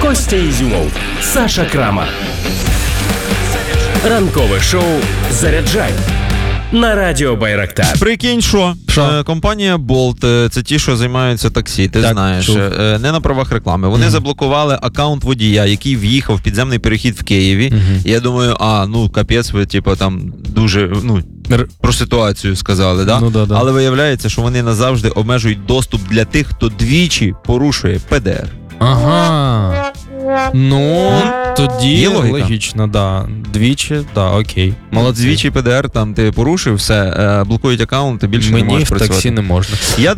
Костя Ізюмов, Саша Крамар. Ранкове шоу «Заряджай» на радіо Байрактар. Прикинь, що? Компанія Bolt, це ті, що займаються таксі, ти так, знаєш, чув. не на правах реклами. Вони заблокували аккаунт водія, який в'їхав в підземний перехід в Києві. І я думаю, капець, ви типу там дуже, про ситуацію сказали, да? Ну, да. Але виявляється, що вони назавжди обмежують доступ для тих, хто двічі порушує ПДР. Ага. Ну, тоді Є логіка? логічно, да. Двічі, да, окей. Молодці. Двічі ПДР, там ти порушив, все, блокують аккаунт, ти більше не Мені можеш в працювати. таксі не можна.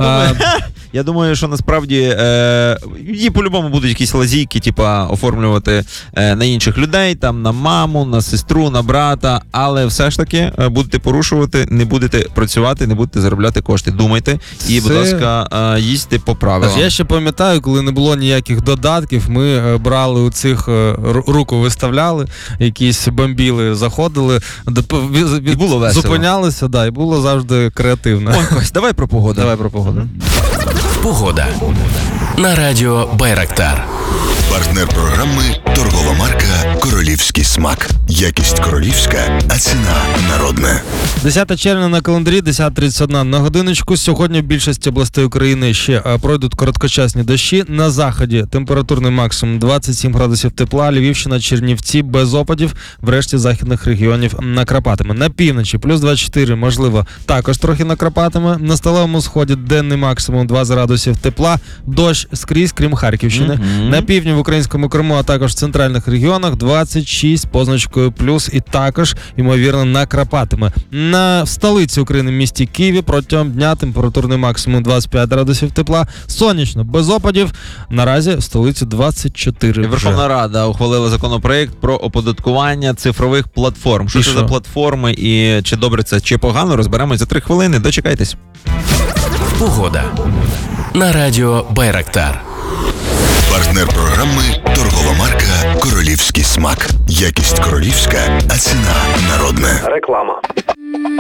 Я думаю, що насправді її по-любому будуть якісь лазійки, типа оформлювати на інших людей, там на маму, на сестру, на брата, але все ж таки будете порушувати, не будете працювати, не будете заробляти кошти. Думайте і, будь ласка, їздьте по правилам. Я ще пам'ятаю, коли не було ніяких додатків, ми брали у цих, руку виставляли, якісь бомбіли, заходили, І було весело. Зупинялися, да, і було завжди креативно. Ой, Кость, давай про погоду. Погода на радіо Байрактар. Партнер програми – торгова марка «Королівський смак». Якість королівська, а ціна народна. 10 червня на календарі, 10:31 на годиночку. Сьогодні в більшості областей України ще пройдуть короткочасні дощі. На заході температурний максимум 27 градусів тепла. Львівщина, Чернівці без опадів. Врешті західних регіонів накрапатиме. На півночі плюс 24, можливо, також трохи накрапатиме. На сталевому сході денний максимум 20 градусів тепла. Дощ скрізь, крім Харківщини. На півдні в українському Криму, а також в центральних регіонах 26 позначкою плюс і також, ймовірно, накрапатиме. На столиці України, місті Києві, протягом дня температурний максимум 25 градусів тепла. Сонячно, без опадів. Наразі в столиці 24. Верховна Рада ухвалила законопроект про оподаткування цифрових платформ. Що це за платформи і чи добре це, чи погано, розберемось за 3 хвилини. Дочекайтесь. Погода на радіо Байрактар. Партнер програми – торгова марка «Королівський смак». Якість королівська, а ціна народна. Реклама.